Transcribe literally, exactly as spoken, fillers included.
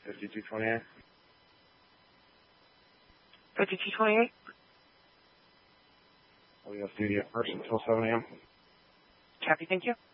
fifty-two twenty-eight. fifty-two twenty-eight. I'll be off duty at first until seven a.m. Copy, thank you.